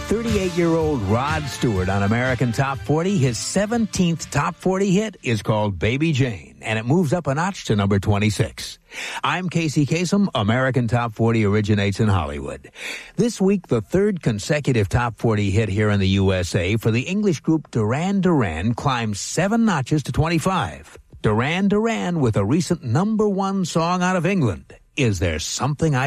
38-year-old Rod Stewart on American Top 40. His 17th Top 40 hit is called Baby Jane, and it moves up a notch to number 26. I'm Casey Kasem. American Top 40 originates in Hollywood. This week, the third consecutive Top 40 hit here in the USA for the English group Duran Duran climbs 7 notches to 25. Duran Duran with a recent number 1 song out of England, Is There Something I